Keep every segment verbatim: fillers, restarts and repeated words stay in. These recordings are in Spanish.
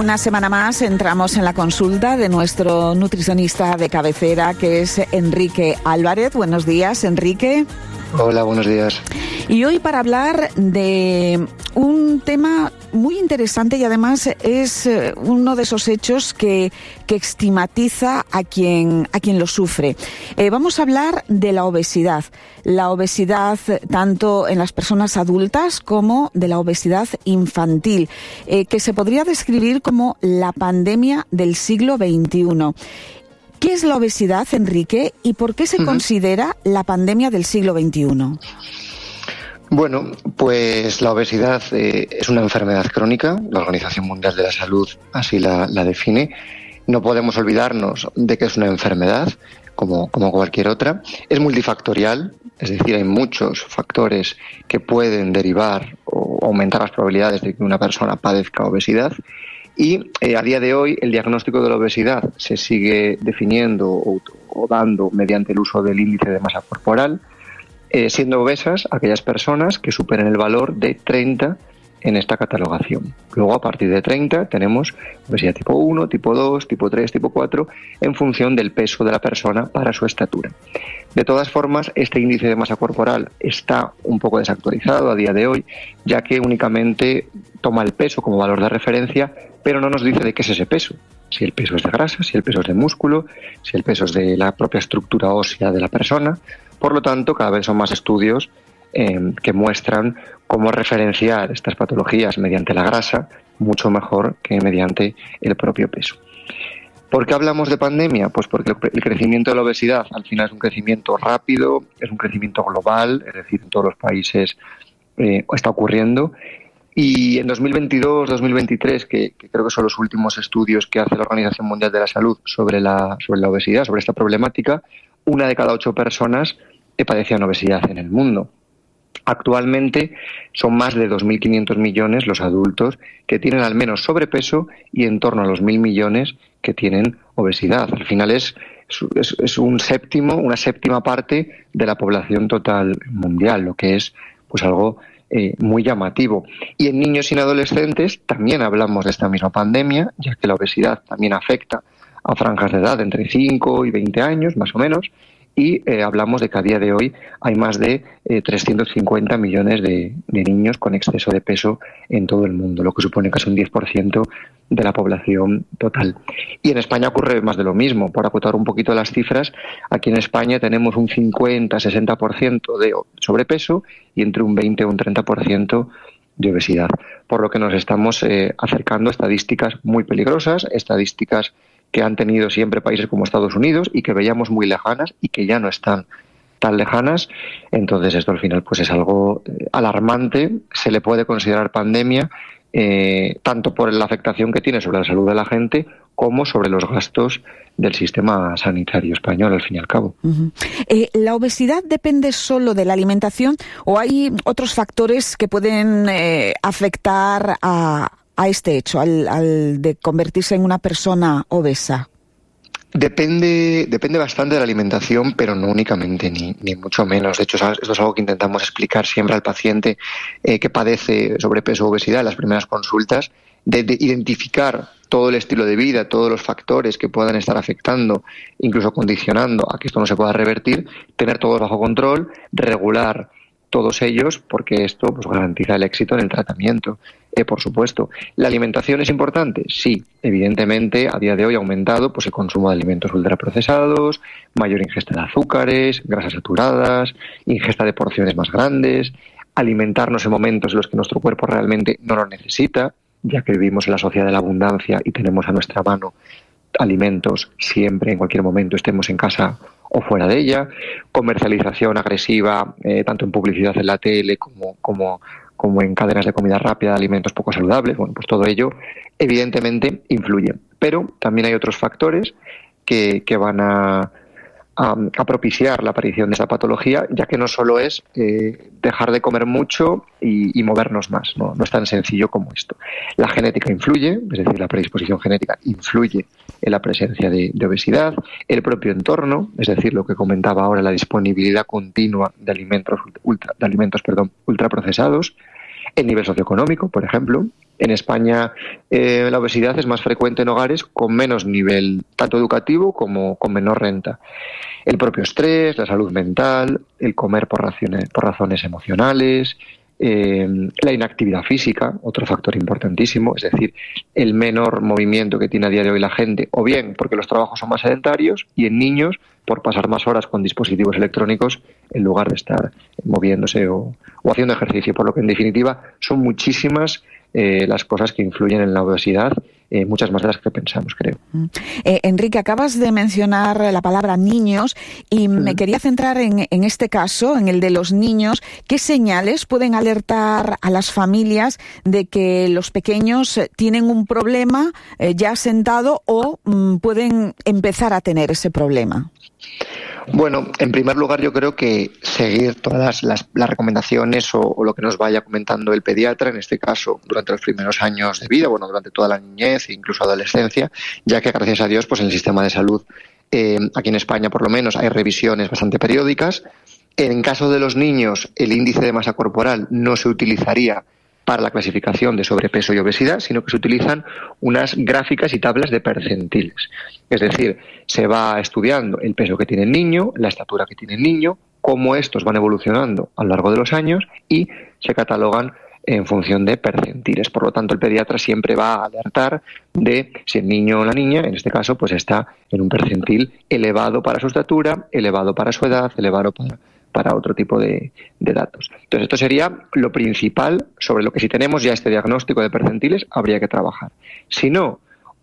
Una semana más entramos en la consulta de nuestro nutricionista de cabecera, que es Enrique Álvarez. Buenos días, Enrique. Hola, buenos días. Y hoy para hablar de un tema muy interesante y además es uno de esos hechos que, que estigmatiza a quien, a quien lo sufre. Eh, vamos a hablar de la obesidad. La obesidad tanto en las personas adultas como de la obesidad infantil, eh, que se podría describir como la pandemia del siglo veintiuno. ¿Qué es la obesidad, Enrique, y por qué se uh-huh. considera la pandemia del siglo veintiuno? Bueno, pues la obesidad eh, es una enfermedad crónica. La Organización Mundial de la Salud así la, la define. No podemos olvidarnos de que es una enfermedad, como, como cualquier otra. Es multifactorial, es decir, hay muchos factores que pueden derivar o aumentar las probabilidades de que una persona padezca obesidad. Y eh, a día de hoy el diagnóstico de la obesidad se sigue definiendo o, o dando mediante el uso del índice de masa corporal, eh, siendo obesas aquellas personas que superen el valor de treinta en esta catalogación. Luego, a partir de treinta, tenemos obesidad tipo uno, tipo dos, tipo tres, tipo cuatro, en función del peso de la persona para su estatura. De todas formas, este índice de masa corporal está un poco desactualizado a día de hoy, ya que únicamente toma el peso como valor de referencia, pero no nos dice de qué es ese peso. Si el peso es de grasa, si el peso es de músculo, si el peso es de la propia estructura ósea de la persona. Por lo tanto, cada vez son más estudios eh, que muestran cómo referenciar estas patologías mediante la grasa mucho mejor que mediante el propio peso. ¿Por qué hablamos de pandemia? Pues porque el crecimiento de la obesidad al final es un crecimiento rápido, es un crecimiento global, es decir, en todos los países eh, está ocurriendo. Y en dos mil veintidós, dos mil veintitrés, que, que creo que son los últimos estudios que hace la Organización Mundial de la Salud sobre la, sobre la obesidad, sobre esta problemática, una de cada ocho personas padecían obesidad en el mundo. Actualmente son más de dos mil quinientos millones los adultos que tienen al menos sobrepeso y en torno a los mil millones que tienen obesidad. Al final es, es, es un séptimo, una séptima parte de la población total mundial, lo que es pues algo eh, muy llamativo. Y en niños y en adolescentes también hablamos de esta misma pandemia, ya que la obesidad también afecta a franjas de edad entre cinco y veinte años, más o menos. Y eh, hablamos de que a día de hoy hay más de eh, trescientos cincuenta millones de, de niños con exceso de peso en todo el mundo, lo que supone casi un diez por ciento de la población total. Y en España ocurre más de lo mismo. Por acotar un poquito las cifras, aquí en España tenemos un cincuenta a sesenta por ciento de sobrepeso y entre un veinte o un treinta por ciento de obesidad, por lo que nos estamos eh, acercando a estadísticas muy peligrosas, estadísticas que han tenido siempre países como Estados Unidos y que veíamos muy lejanas y que ya no están tan lejanas. Entonces esto al final pues es algo eh, alarmante. Se le puede considerar pandemia eh, tanto por la afectación que tiene sobre la salud de la gente como sobre los gastos del sistema sanitario español, al fin y al cabo. Uh-huh. Eh, ¿La obesidad depende solo de la alimentación o hay otros factores que pueden eh, afectar a, a este hecho, al, al de convertirse en una persona obesa? Depende, depende bastante de la alimentación, pero no únicamente, ni, ni mucho menos. De hecho, esto es algo que intentamos explicar siempre al paciente eh, que padece sobrepeso o obesidad en las primeras consultas, de, de identificar todo el estilo de vida, todos los factores que puedan estar afectando, incluso condicionando a que esto no se pueda revertir, tener todo bajo control, regular todos ellos, porque esto pues garantiza el éxito en el tratamiento. Eh, por supuesto. ¿La alimentación es importante? Sí, evidentemente a día de hoy ha aumentado pues el consumo de alimentos ultraprocesados, mayor ingesta de azúcares, grasas saturadas, ingesta de porciones más grandes, alimentarnos en momentos en los que nuestro cuerpo realmente no lo necesita, ya que vivimos en la sociedad de la abundancia y tenemos a nuestra mano alimentos siempre, en cualquier momento, estemos en casa o fuera de ella, comercialización agresiva, eh, tanto en publicidad en la tele como, como, como en cadenas de comida rápida, de alimentos poco saludables. Bueno, pues todo ello evidentemente influye. Pero también hay otros factores que, que van a, a, a propiciar la aparición de esa patología, ya que no solo es eh, dejar de comer mucho y, y movernos más, ¿no? No es tan sencillo como esto. La genética influye, es decir, la predisposición genética influye en la presencia de, de obesidad, el propio entorno, es decir, lo que comentaba ahora, la disponibilidad continua de alimentos ultra, de alimentos, perdón, ultraprocesados, el nivel socioeconómico, por ejemplo, En España eh, la obesidad es más frecuente en hogares con menos nivel, tanto educativo como con menor renta. El propio estrés, la salud mental, el comer por razones, por razones emocionales, eh, la inactividad física, otro factor importantísimo, es decir, el menor movimiento que tiene a día de hoy la gente, o bien porque los trabajos son más sedentarios, y en niños por pasar más horas con dispositivos electrónicos en lugar de estar moviéndose o, o haciendo ejercicio. Por lo que, en definitiva, son muchísimas eh, las cosas que influyen en la obesidad, eh, muchas más de las que pensamos, creo. Eh, Enrique, acabas de mencionar la palabra niños y mm. me quería centrar en, en este caso, en el de los niños. ¿Qué señales pueden alertar a las familias de que los pequeños tienen un problema eh, ya asentado o mm, pueden empezar a tener ese problema? Bueno, en primer lugar, yo creo que seguir todas las, las recomendaciones o, o lo que nos vaya comentando el pediatra, en este caso durante los primeros años de vida, bueno, durante toda la niñez e incluso adolescencia, ya que gracias a Dios, pues en el sistema de salud, eh, aquí en España por lo menos, hay revisiones bastante periódicas. En caso de los niños, el índice de masa corporal no se utilizaría para la clasificación de sobrepeso y obesidad, sino que se utilizan unas gráficas y tablas de percentiles. Es decir, se va estudiando el peso que tiene el niño, la estatura que tiene el niño, cómo estos van evolucionando a lo largo de los años y se catalogan en función de percentiles. Por lo tanto, el pediatra siempre va a alertar de si el niño o la niña, en este caso, pues está en un percentil elevado para su estatura, elevado para su edad, elevado para... para otro tipo de, de datos. Entonces, esto sería lo principal sobre lo que, si tenemos ya este diagnóstico de percentiles, habría que trabajar. Si no,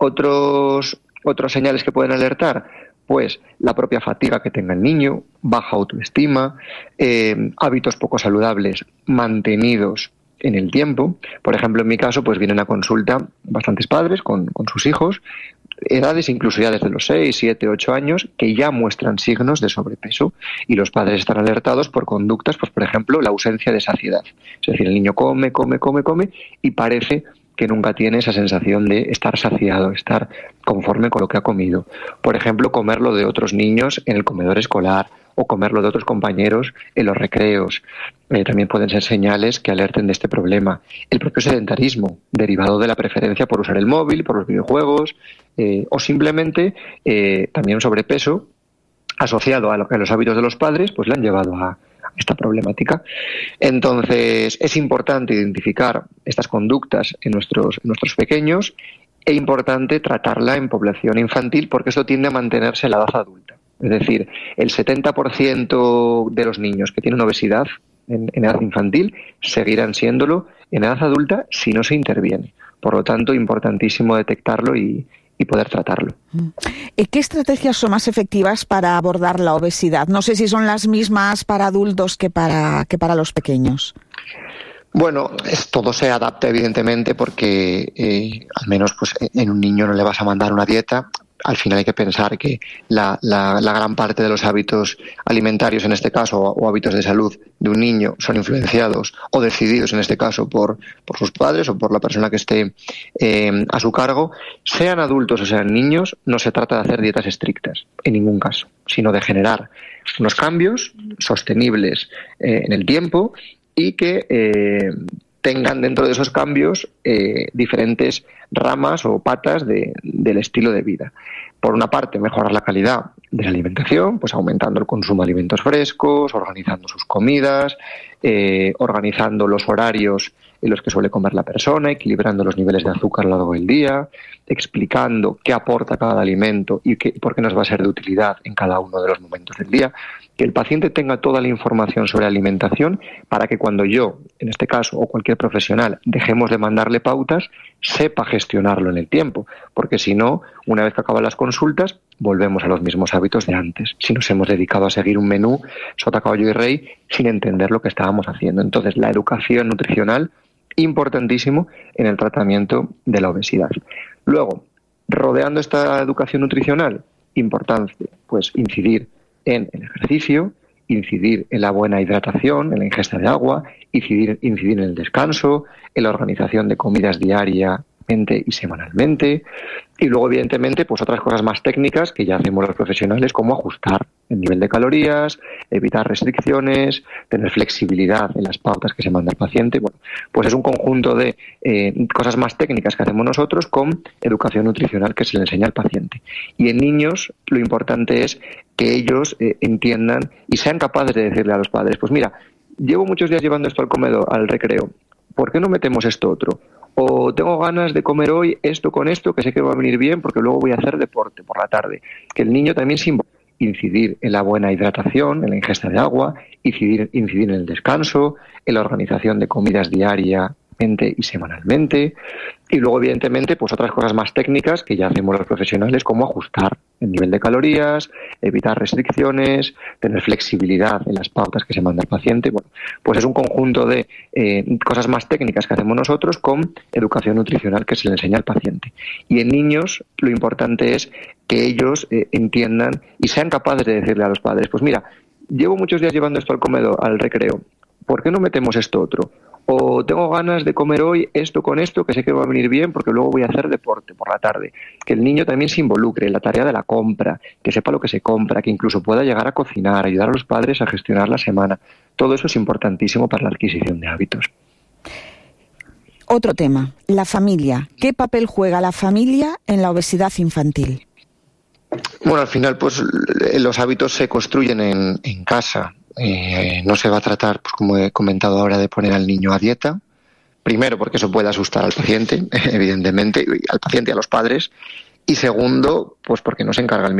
otros, otros señales que pueden alertar, pues la propia fatiga que tenga el niño, baja autoestima, eh, hábitos poco saludables mantenidos en el tiempo. Por ejemplo, en mi caso, pues vienen a consulta bastantes padres con, con sus hijos, edades incluso ya desde los seis, siete, ocho años, que ya muestran signos de sobrepeso, y los padres están alertados por conductas, pues por ejemplo, la ausencia de saciedad. Es decir, el niño come, come, come, come y parece que nunca tiene esa sensación de estar saciado, estar conforme con lo que ha comido. Por ejemplo, comerlo de otros niños en el comedor escolar o comerlo de otros compañeros en los recreos. Eh, también pueden ser señales que alerten de este problema. El propio sedentarismo, derivado de la preferencia por usar el móvil, por los videojuegos, eh, o simplemente eh, también un sobrepeso asociado a, lo, a los hábitos de los padres, pues le han llevado a esta problemática. Entonces, es importante identificar estas conductas en nuestros, en nuestros pequeños, e importante tratarla en población infantil, porque esto tiende a mantenerse en la edad adulta. Es decir, el setenta por ciento de los niños que tienen obesidad en, en edad infantil seguirán siéndolo en edad adulta si no se interviene. Por lo tanto, importantísimo detectarlo y, y poder tratarlo. ¿Qué estrategias son más efectivas para abordar la obesidad? No sé si son las mismas para adultos que para, que para los pequeños. Bueno, es, todo se adapta evidentemente porque eh, al menos pues en un niño no le vas a mandar una dieta. Al final hay que pensar que la, la, la gran parte de los hábitos alimentarios, en este caso, o, o hábitos de salud de un niño, son influenciados o decididos, en este caso, por, por sus padres o por la persona que esté eh, a su cargo. Sean adultos o sean niños, no se trata de hacer dietas estrictas, en ningún caso, sino de generar unos cambios sostenibles eh, en el tiempo y que eh, tengan dentro de esos cambios eh, diferentes ramas o patas de, del estilo de vida. Por una parte, mejorar la calidad de la alimentación, pues aumentando el consumo de alimentos frescos, organizando sus comidas, eh, organizando los horarios en los que suele comer la persona, equilibrando los niveles de azúcar a lo largo del día, explicando qué aporta cada alimento y qué, por qué nos va a ser de utilidad en cada uno de los momentos del día. Que el paciente tenga toda la información sobre alimentación para que cuando yo, en este caso, o cualquier profesional, dejemos de mandarle pautas, sepa gestionarlo en el tiempo. Porque si no, una vez que acaban las consultas, volvemos a los mismos hábitos de antes. Si nos hemos dedicado a seguir un menú sota, caballo y rey sin entender lo que estábamos haciendo. Entonces, la educación nutricional, importantísimo en el tratamiento de la obesidad. Luego, rodeando esta educación nutricional, importante, pues incidir en el ejercicio, incidir en la buena hidratación, en la ingesta de agua, incidir, incidir en el descanso, en la organización de comidas diaria mente y semanalmente. Y luego, evidentemente, pues otras cosas más técnicas que ya hacemos los profesionales, como ajustar el nivel de calorías, evitar restricciones, tener flexibilidad en las pautas que se manda al paciente. Bueno, pues es un conjunto de eh, cosas más técnicas que hacemos nosotros con educación nutricional que se le enseña al paciente. Y en niños lo importante es que ellos eh, entiendan y sean capaces de decirle a los padres, pues mira, llevo muchos días llevando esto al comedor, al recreo, ¿por qué no metemos esto otro? O tengo ganas de comer hoy esto con esto, que sé que va a venir bien porque luego voy a hacer deporte por la tarde. Que el niño también se incidir en la buena hidratación, en la ingesta de agua, incidir, incidir en el descanso, en la organización de comidas diariamente y semanalmente. Y luego, evidentemente, pues otras cosas más técnicas que ya hacemos los profesionales, como ajustar el nivel de calorías, evitar restricciones, tener flexibilidad en las pautas que se manda al paciente. Bueno, pues es un conjunto de eh, cosas más técnicas que hacemos nosotros con educación nutricional que se le enseña al paciente. Y en niños lo importante es que ellos eh, entiendan y sean capaces de decirle a los padres, pues mira, llevo muchos días llevando esto al comedor, al recreo, ¿por qué no metemos esto otro? O tengo ganas de comer hoy esto con esto, que sé que va a venir bien porque luego voy a hacer deporte por la tarde. Que el niño también se involucre en la tarea de la compra, que sepa lo que se compra, que incluso pueda llegar a cocinar, ayudar a los padres a gestionar la semana. Todo eso es importantísimo para la adquisición de hábitos. Otro tema, la familia. ¿Qué papel juega la familia en la obesidad infantil? Bueno, al final, pues los hábitos se construyen en, en casa. Eh, no se va a tratar, pues como he comentado ahora, de poner al niño a dieta. Primero, porque eso puede asustar al paciente, evidentemente, al paciente y a los padres. Y segundo, pues porque no se encarga el